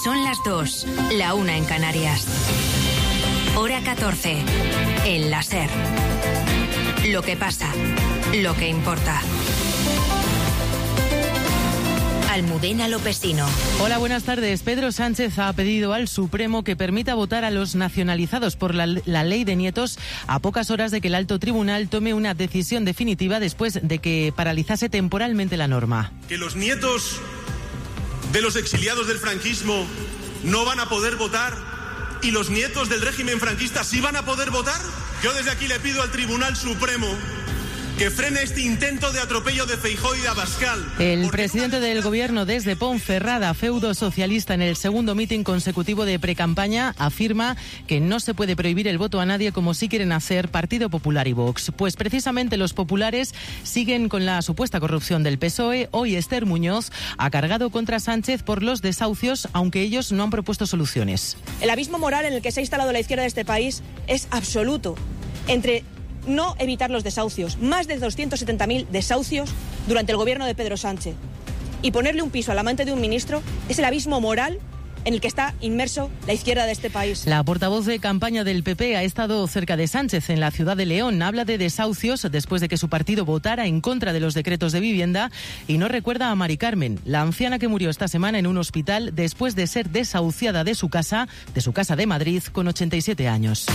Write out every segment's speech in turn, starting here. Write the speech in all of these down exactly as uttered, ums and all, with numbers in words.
Son las dos, la una en Canarias. Hora catorce, en la SER. Lo que pasa, lo que importa. Almudena Lopesino. Hola, buenas tardes. Pedro Sánchez ha pedido al Supremo que permita votar a los nacionalizados por la, la ley de nietos a pocas horas de que el alto tribunal tome una decisión definitiva después de que paralizase temporalmente la norma. Que los nietos de los exiliados del franquismo no van a poder votar y los nietos del régimen franquista sí van a poder votar. Yo desde aquí le pido al Tribunal Supremo que frene este intento de atropello de Feijóo y de Abascal. El presidente del gobierno desde Ponferrada, feudo socialista, en el segundo mitin consecutivo de precampaña, afirma que no se puede prohibir el voto a nadie como sí quieren hacer Partido Popular y Vox. Pues precisamente los populares siguen con la supuesta corrupción del P S O E. Hoy Esther Muñoz ha cargado contra Sánchez por los desahucios, aunque ellos no han propuesto soluciones. El abismo moral en el que se ha instalado la izquierda de este país es absoluto. Entre no evitar los desahucios, más de doscientos setenta mil desahucios durante el gobierno de Pedro Sánchez, y ponerle un piso al amante de un ministro es el abismo moral en el que está inmerso la izquierda de este país. La portavoz de campaña del P P ha estado cerca de Sánchez en la ciudad de León. Habla de desahucios después de que su partido votara en contra de los decretos de vivienda y no recuerda a Mari Carmen, la anciana que murió esta semana en un hospital después de ser desahuciada de su casa, de su casa de Madrid, con ochenta y siete años.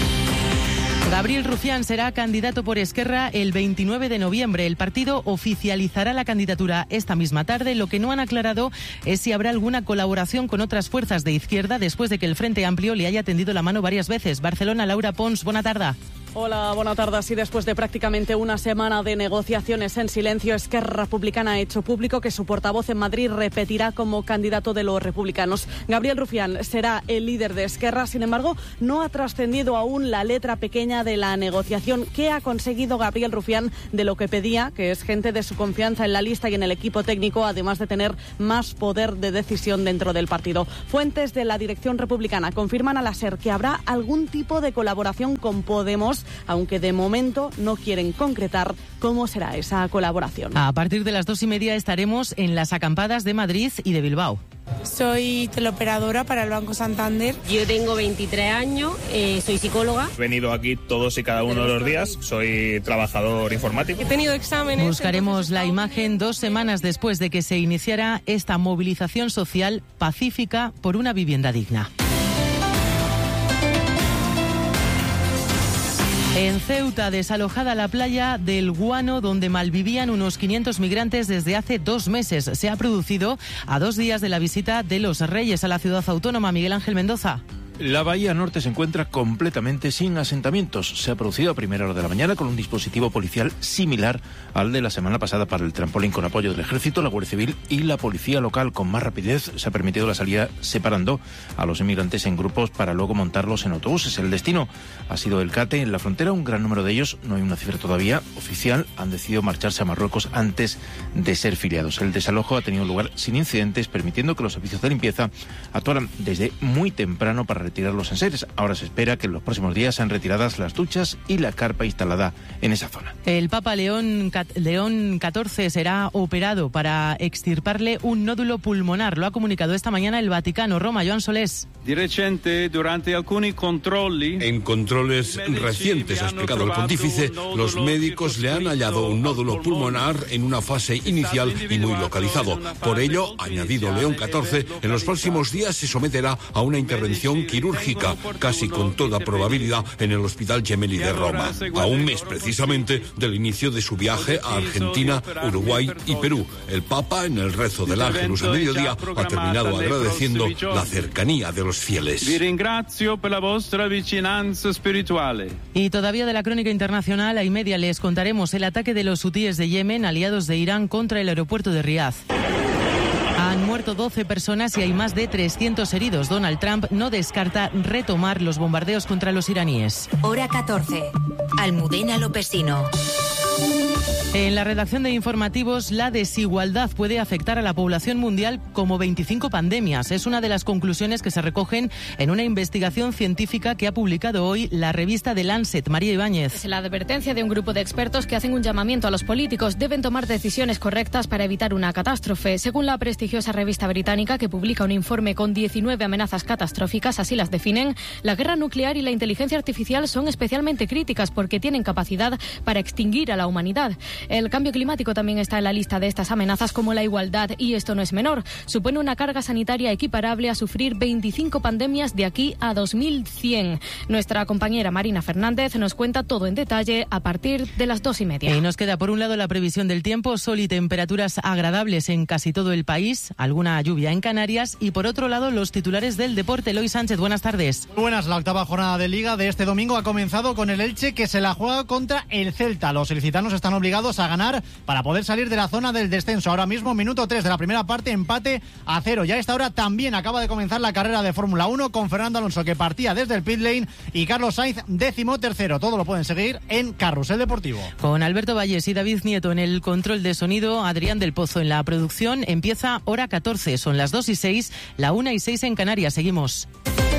Gabriel Rufián será candidato por Esquerra el veintinueve de noviembre. El partido oficializará la candidatura esta misma tarde. Lo que no han aclarado es si habrá alguna colaboración con otras fuerzas de izquierda después de que el Frente Amplio le haya tendido la mano varias veces. Barcelona, Laura Pons, buena tarde. Hola, buena tarde. Así, después de prácticamente una semana de negociaciones en silencio, Esquerra Republicana ha hecho público que su portavoz en Madrid repetirá como candidato de los republicanos. Gabriel Rufián será el líder de Esquerra. Sin embargo, no ha trascendido aún la letra pequeña de la negociación. ¿Qué ha conseguido Gabriel Rufián de lo que pedía, que es gente de su confianza en la lista y en el equipo técnico, además de tener más poder de decisión dentro del partido? Fuentes de la dirección republicana confirman a la SER que habrá algún tipo de colaboración con Podemos, aunque de momento no quieren concretar cómo será esa colaboración. A partir de las dos y media estaremos en las acampadas de Madrid y de Bilbao. Soy teleoperadora para el Banco Santander. Yo tengo veintitrés años, eh, soy psicóloga. He venido aquí todos y cada uno de los días, soy trabajador informático. He tenido exámenes. Buscaremos la imagen dos semanas después de que se iniciara esta movilización social pacífica por una vivienda digna. En Ceuta, desalojada la playa del Guano, donde malvivían unos quinientos migrantes desde hace dos meses. Se ha producido a dos días de la visita de los Reyes a la ciudad autónoma. Miguel Ángel Mendoza. La bahía norte se encuentra completamente sin asentamientos. Se ha producido a primera hora de la mañana con un dispositivo policial similar al de la semana pasada para el trampolín, con apoyo del Ejército, la Guardia Civil y la Policía Local. Con más rapidez se ha permitido la salida separando a los inmigrantes en grupos para luego montarlos en autobuses. El destino ha sido el Cate. En la frontera, un gran número de ellos, no hay una cifra todavía oficial, han decidido marcharse a Marruecos antes de ser filiados. El desalojo ha tenido lugar sin incidentes, permitiendo que los servicios de limpieza actuaran desde muy temprano para retirar los enseres. Ahora se espera que en los próximos días sean retiradas las duchas y la carpa instalada en esa zona. El Papa León, León catorce será operado para extirparle un nódulo pulmonar. Lo ha comunicado esta mañana el Vaticano. Roma, Joan Solés. En controles recientes, ha explicado el pontífice, los médicos le han hallado un nódulo pulmonar en una fase inicial y muy localizado. Por ello, ha añadido León catorce, en los próximos días se someterá a una intervención quirúrgica, casi con toda probabilidad en el Hospital Gemelli de Roma, a un mes precisamente del inicio de su viaje a Argentina, Uruguay y Perú. El Papa, en el rezo del Ángelus a mediodía, ha terminado agradeciendo la cercanía de los fieles. Y todavía de la crónica internacional, a y media les contaremos el ataque de los hutíes de Yemen, aliados de Irán, contra el aeropuerto de Riad. Han muerto doce personas y hay más de trescientos heridos. Donald Trump no descarta retomar los bombardeos contra los iraníes. Hora catorce. Almudena Lopesino. En la redacción de informativos, la desigualdad puede afectar a la población mundial como veinticinco pandemias. Es una de las conclusiones que se recogen en una investigación científica que ha publicado hoy la revista The Lancet. María Ibáñez. Es la advertencia de un grupo de expertos que hacen un llamamiento a los políticos. Deben tomar decisiones correctas para evitar una catástrofe. Según la prestigiosa revista británica, que publica un informe con diecinueve amenazas catastróficas, así las definen, la guerra nuclear y la inteligencia artificial son especialmente críticas porque tienen capacidad para extinguir a la humanidad. El cambio climático también está en la lista de estas amenazas, como la igualdad, y esto no es menor. Supone una carga sanitaria equiparable a sufrir veinticinco pandemias de aquí a dos mil cien. Nuestra compañera Marina Fernández nos cuenta todo en detalle a partir de las dos y media. Y nos queda por un lado la previsión del tiempo, sol y temperaturas agradables en casi todo el país, alguna lluvia en Canarias, y por otro lado los titulares del deporte. Eloy Sánchez, buenas tardes. Buenas, la octava jornada de Liga de este domingo ha comenzado con el Elche, que se la juega contra el Celta. Los ilicitanos están obligados a ganar para poder salir de la zona del descenso. Ahora mismo, minuto tres de la primera parte, empate a cero. Ya a esta hora también acaba de comenzar la carrera de Fórmula uno con Fernando Alonso, que partía desde el pit lane, y Carlos Sainz, décimo tercero. Todo lo pueden seguir en Carrusel Deportivo. Con Alberto Valles y David Nieto en el control de sonido, Adrián del Pozo en la producción. Empieza hora catorce, son las dos y seis, la una y seis en Canarias. Seguimos.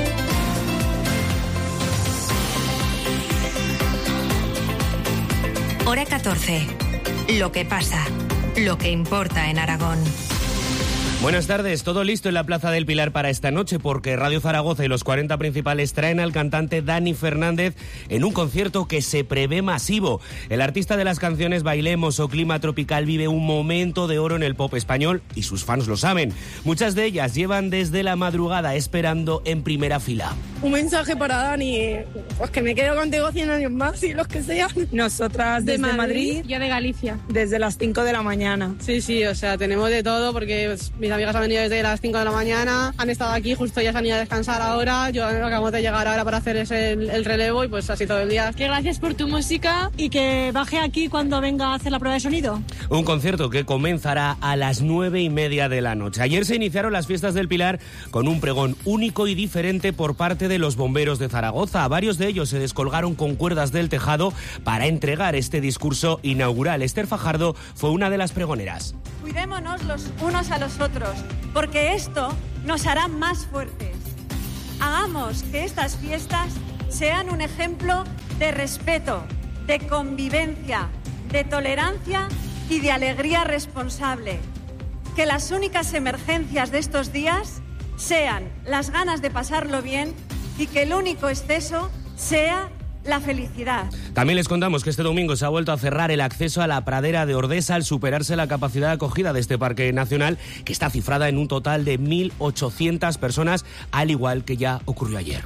Hora catorce. Lo que pasa, lo que importa en Aragón. Buenas tardes, todo listo en la Plaza del Pilar para esta noche, porque Radio Zaragoza y los cuarenta principales traen al cantante Dani Fernández en un concierto que se prevé masivo. El artista de las canciones Bailemos o Clima Tropical vive un momento de oro en el pop español y sus fans lo saben. Muchas de ellas llevan desde la madrugada esperando en primera fila. Un mensaje para Dani, pues que me quedo contigo cien años más y los que sean. Nosotras desde de Madrid, Madrid, yo de Galicia. Desde las cinco de la mañana. Sí, sí, o sea, tenemos de todo porque pues, mis amigas han venido desde las cinco de la mañana, han estado aquí, justo ya se han ido a descansar ahora, yo acabo de llegar ahora para hacer ese, el, el relevo y pues así todo el día. Que gracias por tu música y que baje aquí cuando venga a hacer la prueba de sonido. Un concierto que comenzará a las nueve y media de la noche. Ayer se iniciaron las fiestas del Pilar con un pregón único y diferente por parte de los bomberos de Zaragoza. Varios de ellos se descolgaron con cuerdas del tejado para entregar este discurso inaugural. Esther Fajardo fue una de las pregoneras. Cuidémonos los unos a los otros, porque esto nos hará más fuertes. Hagamos que estas fiestas sean un ejemplo de respeto, de convivencia, de tolerancia y de alegría responsable. Que las únicas emergencias de estos días sean las ganas de pasarlo bien y que el único exceso sea la felicidad. También les contamos que este domingo se ha vuelto a cerrar el acceso a la pradera de Ordesa al superarse la capacidad de acogida de este parque nacional, que está cifrada en un total de mil ochocientas personas, al igual que ya ocurrió ayer.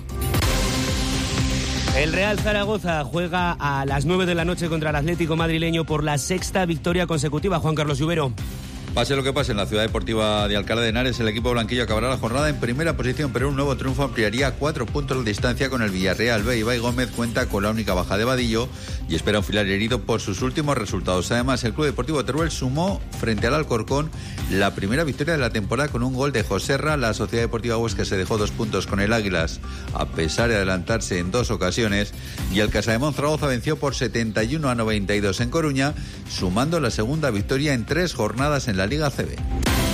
El Real Zaragoza juega a las nueve de la noche contra el Atlético madrileño por la sexta victoria consecutiva. Juan Carlos Lluvero. Pase lo que pase en la ciudad deportiva de Alcalá de Henares, el equipo blanquillo acabará la jornada en primera posición, pero un nuevo triunfo ampliaría cuatro puntos la distancia con el Villarreal B. Ibai Gómez cuenta con la única baja de Vadillo y espera un Filar herido por sus últimos resultados. Además, el Club Deportivo Teruel sumó frente al Alcorcón la primera victoria de la temporada con un gol de Joserra. La Sociedad Deportiva Huesca se dejó dos puntos con el Águilas, a pesar de adelantarse en dos ocasiones, y el Casademont Zaragoza venció por setenta y uno a noventa y dos en Coruña, sumando la segunda victoria en tres jornadas en la Liga C B.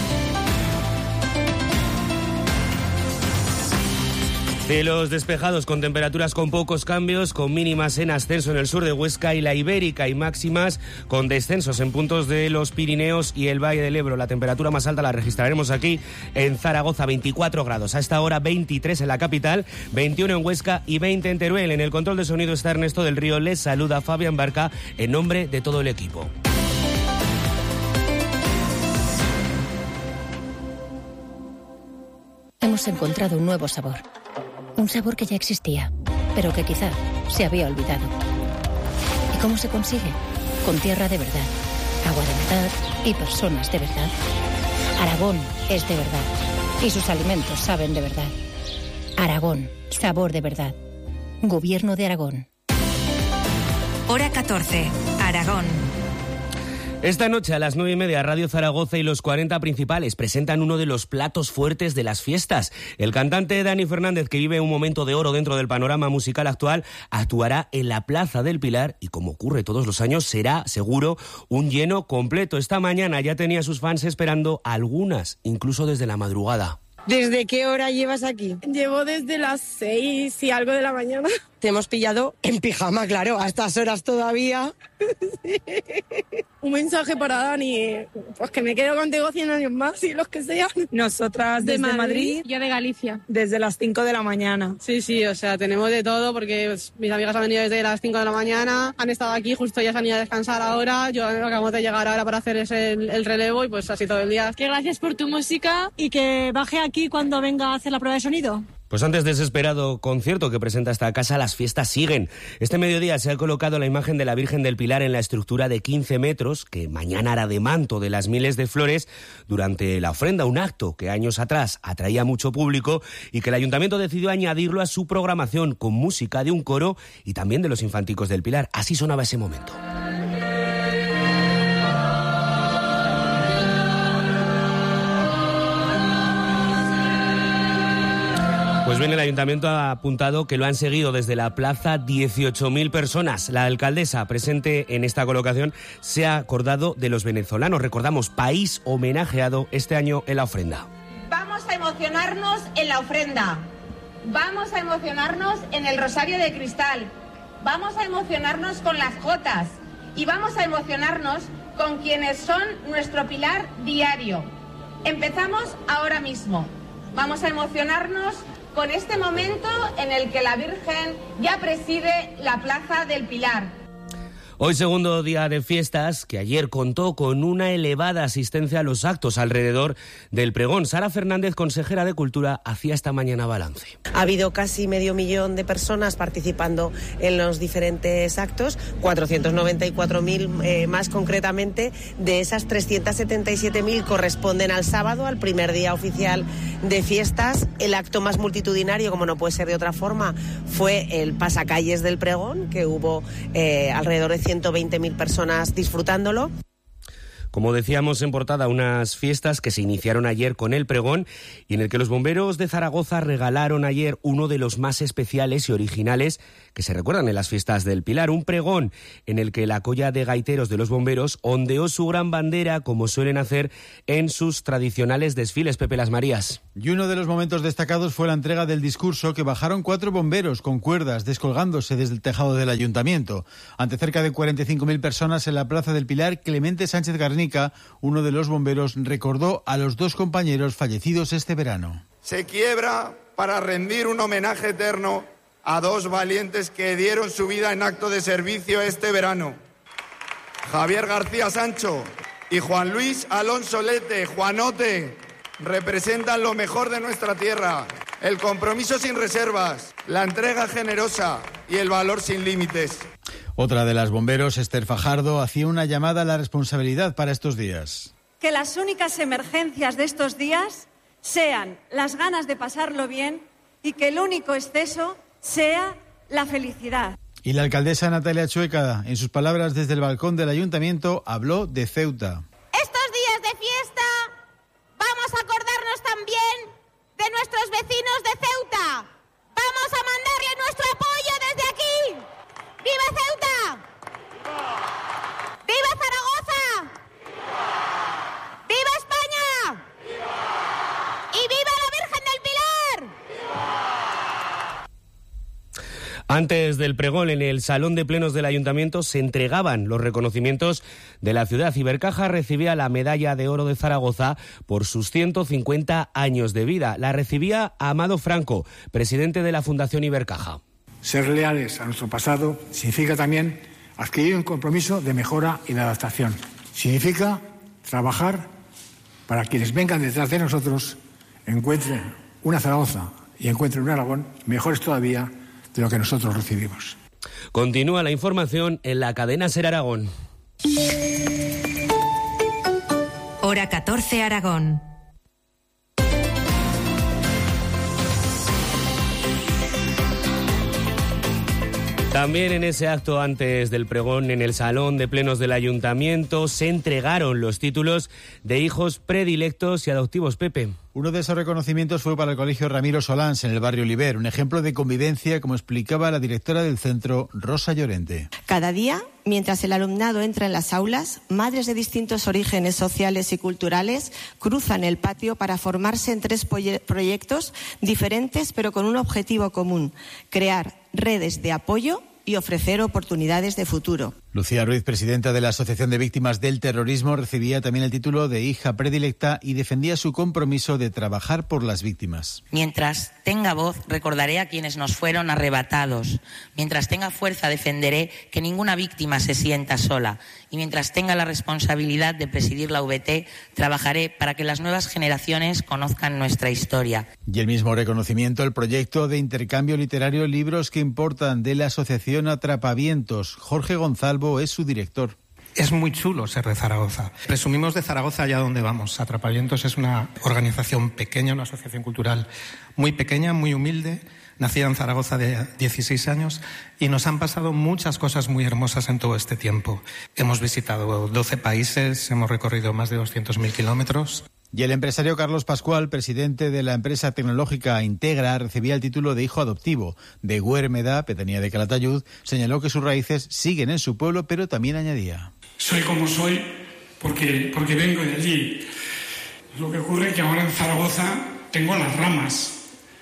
Cielos despejados con temperaturas con pocos cambios, con mínimas en ascenso en el sur de Huesca y la Ibérica y máximas con descensos en puntos de los Pirineos y el Valle del Ebro. La temperatura más alta la registraremos aquí en Zaragoza, veinticuatro grados. A esta hora veintitrés en la capital, veintiuno en Huesca y veinte en Teruel. En el control de sonido está Ernesto del Río. Les saluda Fabián Barca en nombre de todo el equipo. Hemos encontrado un nuevo sabor. Un sabor que ya existía, pero que quizá se había olvidado. ¿Y cómo se consigue? Con tierra de verdad, agua de verdad y personas de verdad. Aragón es de verdad y sus alimentos saben de verdad. Aragón, sabor de verdad. Gobierno de Aragón. Hora catorce, Aragón. Esta noche a las nueve y media Radio Zaragoza y los cuarenta principales presentan uno de los platos fuertes de las fiestas. El cantante Dani Fernández, que vive un momento de oro dentro del panorama musical actual, actuará en la Plaza del Pilar y, como ocurre todos los años, será seguro un lleno completo. Esta mañana ya tenía a sus fans esperando, algunas incluso desde la madrugada. ¿Desde qué hora llevas aquí? Llevo desde las seis y algo de la mañana. Te hemos pillado en pijama, claro, a estas horas todavía. Sí. Un mensaje para Dani, pues que me quedo contigo cien años más y los que sean. Nosotras De desde Madrid, Madrid, yo de Galicia. desde las cinco de la mañana. Sí, sí, o sea, tenemos de todo porque pues, mis amigas han venido desde las cinco de la mañana, han estado aquí, justo ya se han ido a descansar ahora, yo acabamos de llegar ahora para hacer ese, el, el relevo y pues así todo el día. Que gracias por tu música y que baje aquí cuando venga a hacer la prueba de sonido. Pues antes de ese esperado concierto que presenta esta casa, las fiestas siguen. Este mediodía se ha colocado la imagen de la Virgen del Pilar en la estructura de quince metros, que mañana hará de manto de las miles de flores durante la ofrenda, un acto que años atrás atraía mucho público y que el Ayuntamiento decidió añadirlo a su programación con música de un coro y también de los infanticos del Pilar. Así sonaba ese momento. Pues bien, el Ayuntamiento ha apuntado que lo han seguido desde la plaza dieciocho mil personas. La alcaldesa presente en esta colocación se ha acordado de los venezolanos. Recordamos, país homenajeado este año en la ofrenda. Vamos a emocionarnos en la ofrenda. Vamos a emocionarnos en el Rosario de Cristal. Vamos a emocionarnos con las jotas. Y vamos a emocionarnos con quienes son nuestro pilar diario. Empezamos ahora mismo. Vamos a emocionarnos con este momento en el que la Virgen ya preside la Plaza del Pilar. Hoy segundo día de fiestas, que ayer contó con una elevada asistencia a los actos alrededor del pregón. Sara Fernández, consejera de Cultura, hacía esta mañana balance. Ha habido casi medio millón de personas participando en los diferentes actos, cuatrocientos noventa y cuatro mil eh, más concretamente. De esas trescientos setenta y siete mil corresponden al sábado, al primer día oficial de fiestas. El acto más multitudinario, como no puede ser de otra forma, fue el pasacalles del pregón, que hubo eh, alrededor de ciento veinte mil personas disfrutándolo. Como decíamos en portada, unas fiestas que se iniciaron ayer con el pregón y en el que los bomberos de Zaragoza regalaron ayer uno de los más especiales y originales que se recuerdan en las fiestas del Pilar. Un pregón en el que la colla de gaiteros de los bomberos ondeó su gran bandera, como suelen hacer en sus tradicionales desfiles. Pepe Las Marías. Y uno de los momentos destacados fue la entrega del discurso, que bajaron cuatro bomberos con cuerdas descolgándose desde el tejado del ayuntamiento. Ante cerca de cuarenta y cinco mil personas en la Plaza del Pilar, Clemente Sánchez Garnica, uno de los bomberos, recordó a los dos compañeros fallecidos este verano. Se quiebra para rendir un homenaje eterno a dos valientes que dieron su vida en acto de servicio este verano. Javier García Sancho y Juan Luis Alonso Lete, Juanote, representan lo mejor de nuestra tierra, el compromiso sin reservas, la entrega generosa y el valor sin límites. Otra de las bomberos, Esther Fajardo, hacía una llamada a la responsabilidad para estos días. Que las únicas emergencias de estos días sean las ganas de pasarlo bien y que el único exceso sea la felicidad. Y la alcaldesa Natalia Chueca, en sus palabras desde el balcón del ayuntamiento, habló de Ceuta. Estos días de fiesta vamos a acordarnos también de nuestros vecinos de Ceuta. Vamos a mandarle nuestro apoyo desde aquí. ¡Viva Ceuta! ¡Viva Zaragoza! ¡Viva España! ¡Y viva la Virgen del Pilar! Antes del pregón, en el Salón de Plenos del Ayuntamiento se entregaban los reconocimientos de la ciudad. Ibercaja recibía la Medalla de Oro de Zaragoza por sus ciento cincuenta años de vida. La recibía Amado Franco, presidente de la Fundación Ibercaja. Ser leales a nuestro pasado significa también adquirir un compromiso de mejora y de adaptación. Significa trabajar para quienes vengan detrás de nosotros encuentren una Zaragoza y encuentren un Aragón mejores todavía de lo que nosotros recibimos. Continúa la información en la cadena SER Aragón. Hora catorce, Aragón. También en ese acto antes del pregón en el Salón de Plenos del Ayuntamiento se entregaron los títulos de hijos predilectos y adoptivos, Pepe. Uno de esos reconocimientos fue para el Colegio Ramiro Solans en el barrio Oliver, un ejemplo de convivencia, como explicaba la directora del centro, Rosa Llorente. Cada día, mientras el alumnado entra en las aulas, madres de distintos orígenes sociales y culturales cruzan el patio para formarse en tres proyectos diferentes pero con un objetivo común: crear redes de apoyo y ofrecer oportunidades de futuro. Lucía Ruiz, presidenta de la Asociación de Víctimas del Terrorismo, recibía también el título de hija predilecta y defendía su compromiso de trabajar por las víctimas. Mientras tenga voz, recordaré a quienes nos fueron arrebatados. Mientras tenga fuerza, defenderé que ninguna víctima se sienta sola. Y mientras tenga la responsabilidad de presidir la V T, trabajaré para que las nuevas generaciones conozcan nuestra historia. Y el mismo reconocimiento, el proyecto de intercambio literario Libros que Importan de la Asociación Atrapavientos. Jorge Gonzalo es su director. Es muy chulo ser de Zaragoza. Presumimos de Zaragoza allá donde vamos. Atrapavientos es una organización pequeña, una asociación cultural muy pequeña, muy humilde, nacida en Zaragoza de dieciséis años, y nos han pasado muchas cosas muy hermosas en todo este tiempo. Hemos visitado doce países, hemos recorrido más de doscientos mil kilómetros. Y el empresario Carlos Pascual, presidente de la empresa tecnológica Integra, recibía el título de hijo adoptivo. De Güérmeda, pedanía de Calatayud, señaló que sus raíces siguen en su pueblo, pero también añadía: soy como soy porque, porque vengo de allí. Lo que ocurre es que ahora en Zaragoza tengo las ramas.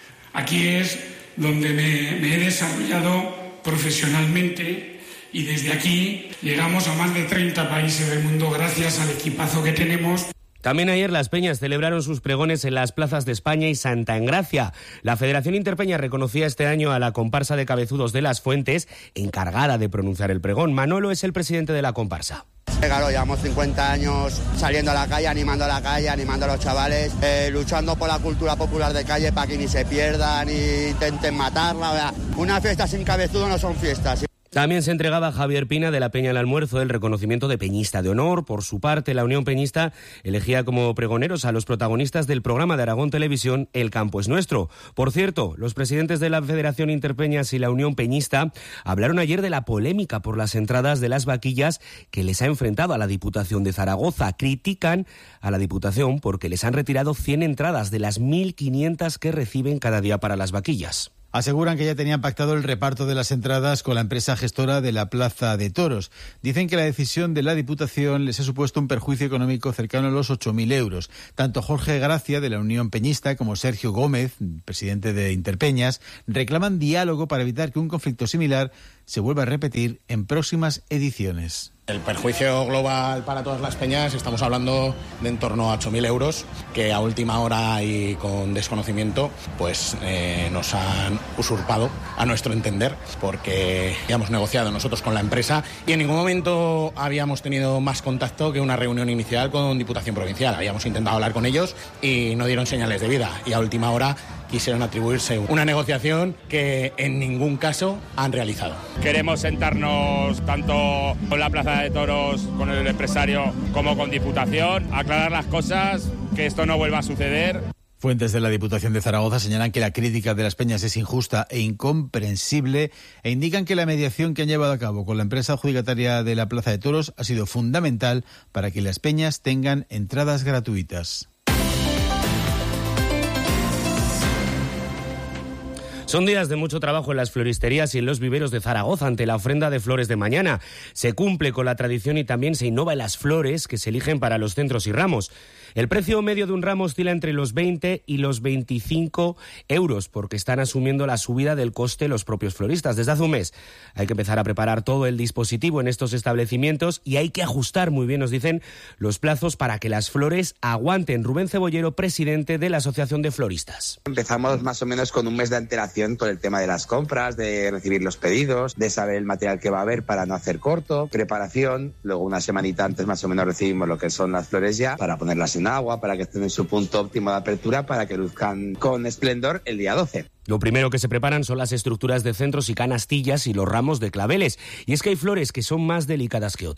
Aquí es donde me, me he desarrollado profesionalmente, y desde aquí llegamos a más de treinta países del mundo gracias al equipazo que tenemos. También ayer las peñas celebraron sus pregones en las plazas de España y Santa Engracia. La Federación Interpeña reconocía este año a la comparsa de Cabezudos de las Fuentes, encargada de pronunciar el pregón. Manolo es el presidente de la comparsa. Claro, llevamos cincuenta años saliendo a la calle, animando a la calle, animando a los chavales, eh, luchando por la cultura popular de calle para que ni se pierdan ni intenten matarla. O sea, una fiesta sin cabezudo no son fiestas. También se entregaba a Javier Pina de la Peña al Almuerzo el reconocimiento de Peñista de Honor. Por su parte, la Unión Peñista elegía como pregoneros a los protagonistas del programa de Aragón Televisión El Campo es Nuestro. Por cierto, los presidentes de la Federación Interpeñas y la Unión Peñista hablaron ayer de la polémica por las entradas de las vaquillas que les ha enfrentado a la Diputación de Zaragoza. Critican a la Diputación porque les han retirado cien entradas de las mil quinientas que reciben cada día para las vaquillas. Aseguran que ya tenían pactado el reparto de las entradas con la empresa gestora de la Plaza de Toros. Dicen que la decisión de la Diputación les ha supuesto un perjuicio económico cercano a los ocho mil euros. Tanto Jorge Gracia, de la Unión Peñista, como Sergio Gómez, presidente de Interpeñas, reclaman diálogo para evitar que un conflicto similar se vuelva a repetir en próximas ediciones. El perjuicio global para todas las peñas, estamos hablando de en torno a ocho mil euros, que a última hora y con desconocimiento pues eh, nos han usurpado, a nuestro entender, porque habíamos negociado nosotros con la empresa y en ningún momento habíamos tenido más contacto que una reunión inicial con Diputación Provincial. Habíamos intentado hablar con ellos y no dieron señales de vida, y a última hora quisieron atribuirse una negociación que en ningún caso han realizado. Queremos sentarnos tanto con la Plaza de Toros, con el empresario, como con Diputación, aclarar las cosas, que esto no vuelva a suceder. Fuentes de la Diputación de Zaragoza señalan que la crítica de las peñas es injusta e incomprensible e indican que la mediación que han llevado a cabo con la empresa adjudicataria de la Plaza de Toros ha sido fundamental para que las peñas tengan entradas gratuitas. Son días de mucho trabajo en las floristerías y en los viveros de Zaragoza ante la ofrenda de flores de mañana. Se cumple con la tradición y también se innova en las flores que se eligen para los centros y ramos. El precio medio de un ramo oscila entre los veinte y los veinticinco euros porque están asumiendo la subida del coste los propios floristas. Desde hace un mes hay que empezar a preparar todo el dispositivo en estos establecimientos y hay que ajustar muy bien, nos dicen, los plazos para que las flores aguanten. Rubén Cebollero, presidente de la Asociación de Floristas. Empezamos más o menos con un mes de antelación por el tema de las compras, de recibir los pedidos, de saber el material que va a haber para no hacer corto, preparación. Luego una semanita antes más o menos recibimos lo que son las flores ya para ponerlas en agua, para que estén en su punto óptimo de apertura, para que luzcan con esplendor el día doce. Lo primero que se preparan son las estructuras de centros y canastillas y los ramos de claveles. Y es que hay flores que son más delicadas que otras.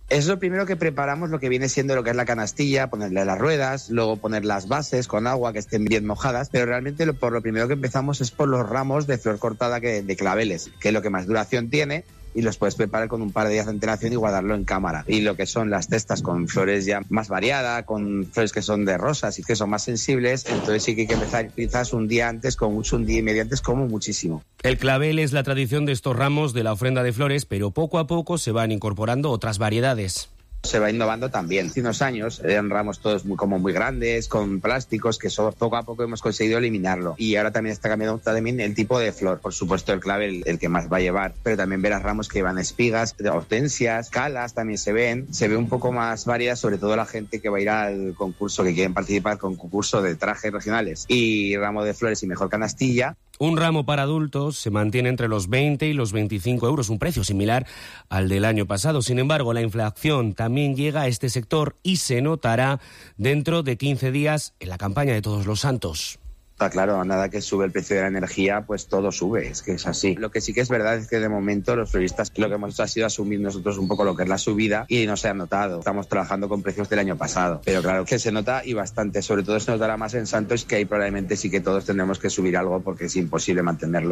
Es lo primero que preparamos, lo que viene siendo lo que es la canastilla, ponerle las ruedas, luego poner las bases con agua que estén bien mojadas, pero realmente lo, por lo primero que empezamos es por los ramos de flor cortada que, de claveles, que es lo que más duración tiene, y los puedes preparar con un par de días de antelación y guardarlo en cámara. Y lo que son las cestas con flores ya más variadas, con flores que son de rosas y que son más sensibles, entonces sí que hay que empezar quizás un día antes, como mucho un día y medio antes, como muchísimo. El clavel es la tradición de estos ramos de la ofrenda de flores, pero poco a poco se van incorporando otras variedades. Se va innovando también. Hace unos años eran ramos todos muy, como muy grandes, con plásticos, que eso poco a poco hemos conseguido eliminarlo. Y ahora también está cambiando también el tipo de flor. Por supuesto el clavel, el que más va a llevar, pero también verás ramos que llevan espigas, hortensias, calas también se ven. Se ve un poco más variedad, sobre todo la gente que va a ir al concurso, que quieren participar con concurso de trajes regionales y ramo de flores y mejor canastilla. Un ramo para adultos se mantiene entre los veinte y los veinticinco euros, un precio similar al del año pasado. Sin embargo, la inflación también llega a este sector y se notará dentro de quince días en la campaña de Todos los Santos. Está claro, nada que sube el precio de la energía, pues todo sube, es que es así. Lo que sí que es verdad es que de momento los floristas lo que hemos hecho ha sido asumir nosotros un poco lo que es la subida y no se ha notado. Estamos trabajando con precios del año pasado, pero claro que se nota y bastante, sobre todo se notará más en Santos, que ahí probablemente sí que todos tendremos que subir algo porque es imposible mantenerlo.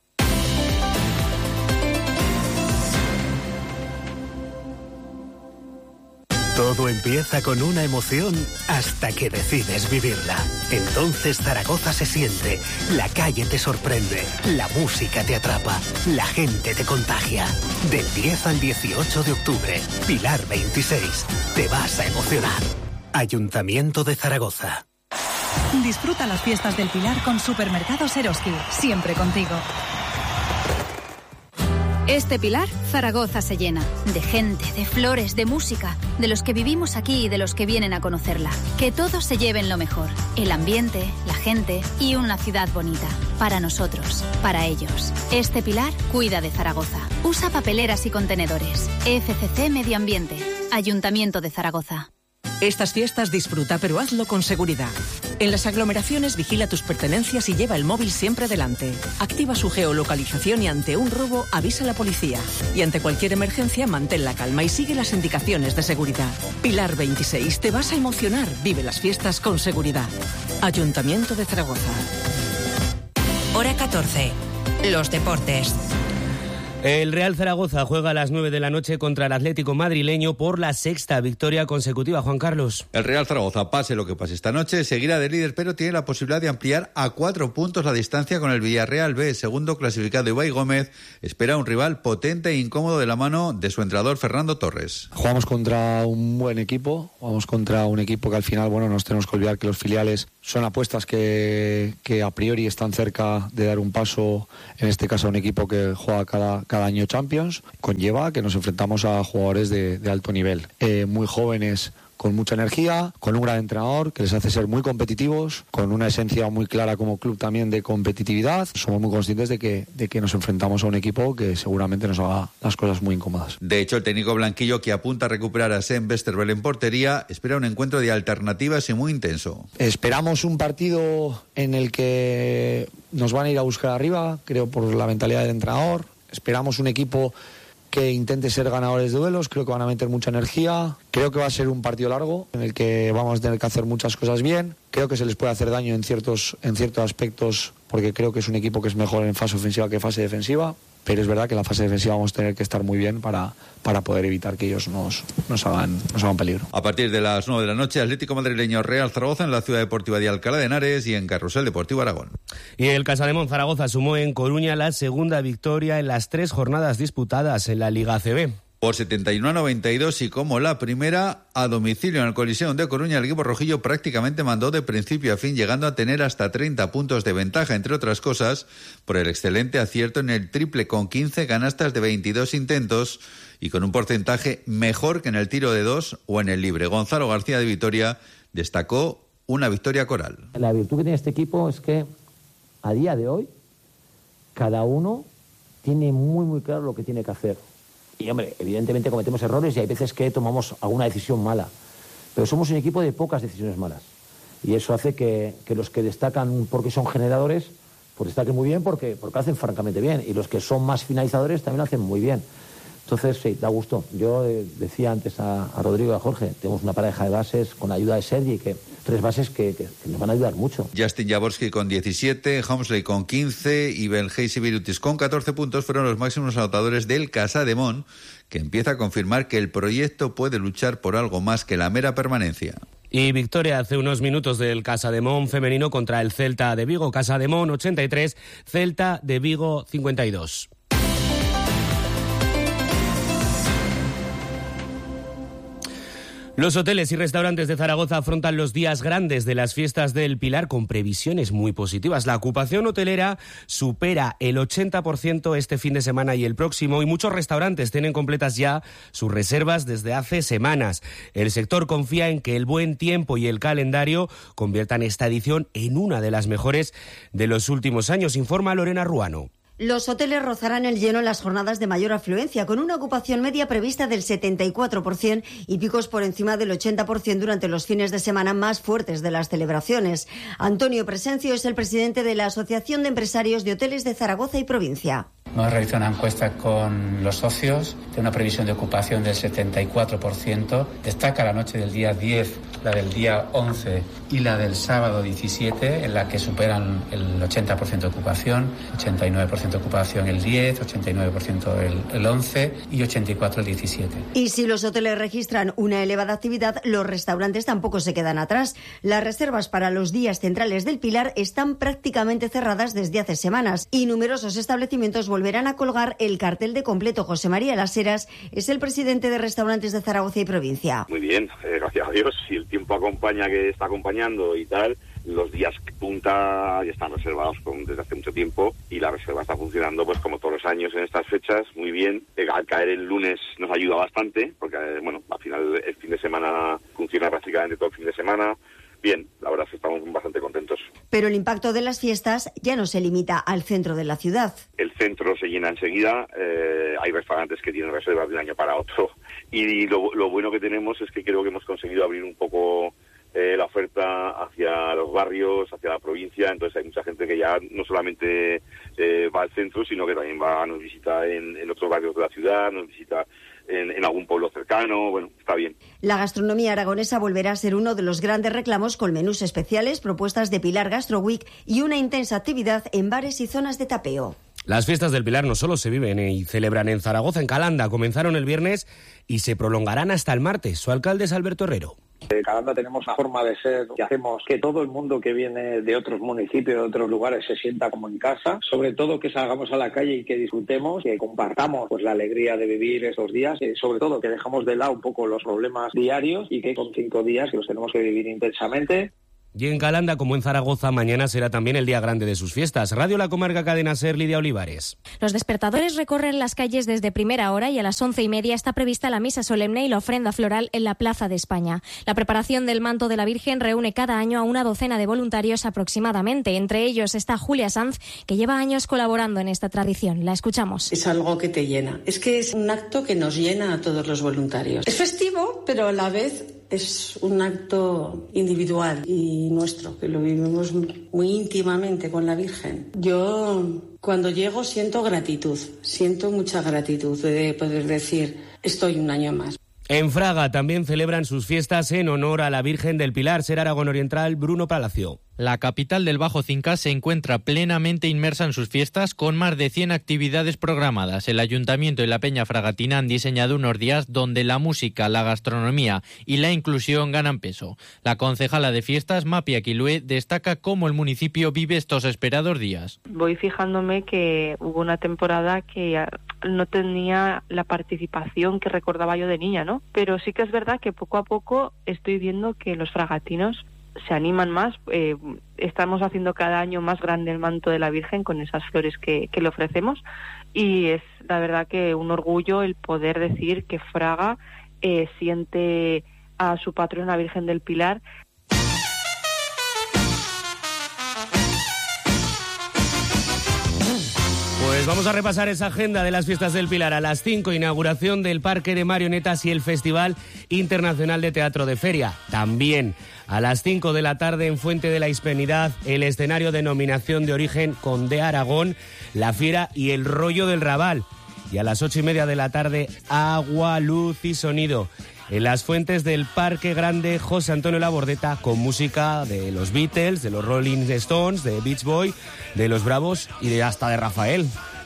Todo empieza con una emoción hasta que decides vivirla. Entonces Zaragoza se siente, la calle te sorprende, la música te atrapa, la gente te contagia. Del diez al dieciocho de octubre, Pilar veintiséis, te vas a emocionar. Ayuntamiento de Zaragoza. Disfruta las fiestas del Pilar con Supermercados Eroski, siempre contigo. Este Pilar, Zaragoza se llena. De gente, de flores, de música. De los que vivimos aquí y de los que vienen a conocerla. Que todos se lleven lo mejor. El ambiente, la gente y una ciudad bonita. Para nosotros, para ellos. Este Pilar cuida de Zaragoza. Usa papeleras y contenedores. F C C Medio Ambiente. Ayuntamiento de Zaragoza. Estas fiestas disfruta, pero hazlo con seguridad. En las aglomeraciones vigila tus pertenencias y lleva el móvil siempre delante. Activa su geolocalización y ante un robo avisa a la policía. Y ante cualquier emergencia mantén la calma y sigue las indicaciones de seguridad. Pilar veintiséis, te vas a emocionar. Vive las fiestas con seguridad. Ayuntamiento de Zaragoza. Hora catorce. Los deportes. El Real Zaragoza juega a las nueve de la noche contra el Atlético madrileño por la sexta victoria consecutiva. Juan Carlos. El Real Zaragoza, pase lo que pase esta noche, seguirá de líder, pero tiene la posibilidad de ampliar a cuatro puntos la distancia con el Villarreal B. Segundo clasificado Ibai Gómez espera un rival potente e incómodo de la mano de su entrenador Fernando Torres. Jugamos contra un buen equipo, jugamos contra un equipo que al final, bueno, nos tenemos que olvidar que los filiales son apuestas que, que a priori están cerca de dar un paso, en este caso a un equipo que juega cada, cada año Champions, conlleva que nos enfrentamos a jugadores de, de alto nivel, eh, muy jóvenes, con mucha energía, con un gran entrenador que les hace ser muy competitivos, con una esencia muy clara como club también de competitividad. Somos muy conscientes de que, de que nos enfrentamos a un equipo que seguramente nos haga las cosas muy incómodas. De hecho, el técnico blanquillo, que apunta a recuperar a Sam Westerveld en portería, espera un encuentro de alternativas y muy intenso. Esperamos un partido en el que nos van a ir a buscar arriba, creo por la mentalidad del entrenador. Esperamos un equipo que intente ser ganadores de duelos, creo que van a meter mucha energía, creo que va a ser un partido largo en el que vamos a tener que hacer muchas cosas bien, creo que se les puede hacer daño en ciertos, en ciertos aspectos porque creo que es un equipo que es mejor en fase ofensiva que en fase defensiva, pero es verdad que en la fase defensiva vamos a tener que estar muy bien para, para poder evitar que ellos nos, nos, hagan, nos hagan peligro. A partir de las nueve de la noche, Atlético madrileño Real Zaragoza en la Ciudad Deportiva de Alcalá de Henares y en Carrusel Deportivo Aragón. Y el Casademón Zaragoza sumó en Coruña la segunda victoria en las tres jornadas disputadas en la Liga A C B. Por setenta y uno a noventa y dos y como la primera, a domicilio en el Coliseum de Coruña, el equipo rojillo prácticamente mandó de principio a fin, llegando a tener hasta treinta puntos de ventaja, entre otras cosas, por el excelente acierto en el triple con quince canastas de veintidós intentos y con un porcentaje mejor que en el tiro de dos o en el libre. Gonzalo García de Vitoria destacó una victoria coral. La virtud que tiene este equipo es que a día de hoy cada uno tiene muy muy claro lo que tiene que hacer. Y, hombre, evidentemente cometemos errores y hay veces que tomamos alguna decisión mala. Pero somos un equipo de pocas decisiones malas. Y eso hace que, que los que destacan porque son generadores, pues destaquen muy bien porque, porque lo hacen francamente bien. Y los que son más finalizadores también lo hacen muy bien. Entonces, sí, da gusto. Yo eh, decía antes a, a Rodrigo y a Jorge, tenemos una pareja de bases con la ayuda de Sergi, que tres bases que, que, que nos van a ayudar mucho. Justin Jaworski con diecisiete, Housley con quince y Belgeis y Birutis con catorce puntos fueron los máximos anotadores del Casademont, que empieza a confirmar que el proyecto puede luchar por algo más que la mera permanencia. Y victoria hace unos minutos del Casademont femenino contra el Celta de Vigo. Casademont ochenta y tres, Celta de Vigo cincuenta y dos. Los hoteles y restaurantes de Zaragoza afrontan los días grandes de las fiestas del Pilar con previsiones muy positivas. La ocupación hotelera supera el ochenta por ciento este fin de semana y el próximo, y muchos restaurantes tienen completas ya sus reservas desde hace semanas. El sector confía en que el buen tiempo y el calendario conviertan esta edición en una de las mejores de los últimos años, informa Lorena Ruano. Los hoteles rozarán el lleno en las jornadas de mayor afluencia, con una ocupación media prevista del setenta y cuatro por ciento y picos por encima del ochenta por ciento durante los fines de semana más fuertes de las celebraciones. Antonio Presencio es el presidente de la Asociación de Empresarios de Hoteles de Zaragoza y Provincia. Hemos realizado una encuesta con los socios de una previsión de ocupación del setenta y cuatro por ciento. Destaca la noche del día diez, la del día once y la del sábado diecisiete, en la que superan el ochenta por ciento de ocupación, ochenta y nueve por ciento de ocupación el diez, ochenta y nueve por ciento el, el once y ochenta y cuatro por ciento el diecisiete. Y si los hoteles registran una elevada actividad, los restaurantes tampoco se quedan atrás. Las reservas para los días centrales del Pilar están prácticamente cerradas desde hace semanas y numerosos establecimientos volverán a colgar el cartel de completo. José María Las Heras es el presidente de Restaurantes de Zaragoza y Provincia. Muy bien, eh, gracias a Dios. Si el tiempo acompaña, que está acompañando y tal, los días punta ya están reservados con, desde hace mucho tiempo, y la reserva está funcionando pues como todos los años en estas fechas, muy bien. Eh, al caer el lunes nos ayuda bastante, porque eh, bueno, al final el fin de semana funciona prácticamente todo el fin de semana. Bien, la verdad es que estamos bastante contentos. Pero el impacto de las fiestas ya no se limita al centro de la ciudad. El centro se llena enseguida, eh, hay restaurantes que tienen reservas de un año para otro, y lo, lo bueno que tenemos es que creo que hemos conseguido abrir un poco eh, la oferta hacia los barrios, hacia la provincia. Entonces hay mucha gente que ya no solamente eh, va al centro, sino que también va, nos visita en, en otros barrios de la ciudad, nos visita En, en algún pueblo cercano. Bueno, está bien. La gastronomía aragonesa volverá a ser uno de los grandes reclamos, con menús especiales, propuestas de Pilar Gastro Week y una intensa actividad en bares y zonas de tapeo. Las fiestas del Pilar no solo se viven y celebran en Zaragoza, en Calanda. Comenzaron el viernes y se prolongarán hasta el martes. Su alcalde es Alberto Herrero. En Calanda tenemos una forma de ser que hacemos que todo el mundo que viene de otros municipios, de otros lugares, se sienta como en casa. Sobre todo que salgamos a la calle y que disfrutemos, que compartamos pues la alegría de vivir estos días. Eh, sobre todo que dejamos de lado un poco los problemas diarios y que son cinco días que los tenemos que vivir intensamente. Y en Calanda, como en Zaragoza, mañana será también el día grande de sus fiestas. Radio La Comarca, Cadena SER, Lidia Olivares. Los despertadores recorren las calles desde primera hora y a las once y media está prevista la misa solemne y la ofrenda floral en la Plaza de España. La preparación del manto de la Virgen reúne cada año a una docena de voluntarios aproximadamente. Entre ellos está Julia Sanz, que lleva años colaborando en esta tradición. La escuchamos. Es algo que te llena. Es que es un acto que nos llena a todos los voluntarios. Es festivo, pero a la vez es un acto individual y nuestro, que lo vivimos muy íntimamente con la Virgen. Yo, cuando llego, siento gratitud, siento mucha gratitud de poder decir, estoy un año más. En Fraga también celebran sus fiestas en honor a la Virgen del Pilar. Ser Aragón Oriental, Bruno Palacio. La capital del Bajo Cinca se encuentra plenamente inmersa en sus fiestas, con más de cien actividades programadas. El Ayuntamiento y la Peña Fragatina han diseñado unos días donde la música, la gastronomía y la inclusión ganan peso. La concejala de fiestas, Mapi Aquilue, destaca cómo el municipio vive estos esperados días. Voy fijándome que hubo una temporada que no tenía la participación que recordaba yo de niña, ¿no? Pero sí que es verdad que poco a poco estoy viendo que los fragatinos se animan más. Eh, estamos haciendo cada año más grande el manto de la Virgen con esas flores que, que le ofrecemos, y es la verdad que un orgullo el poder decir que Fraga eh, siente a su patrona Virgen del Pilar. Pues vamos a repasar esa agenda de las fiestas del Pilar. A las cinco, inauguración del Parque de Marionetas y el Festival Internacional de Teatro de Feria. También a las cinco de la tarde en Fuente de la Hispanidad, el escenario Denominación de Origen Conde Aragón, la Fiera y el Rollo del Raval. y a las ocho y media de la tarde Agua, Luz y Sonido. En las Fuentes del Parque Grande, José Antonio Labordeta con música de los Beatles, de los Rolling Stones, de Beach Boy, de los Bravos y de hasta de Rafael.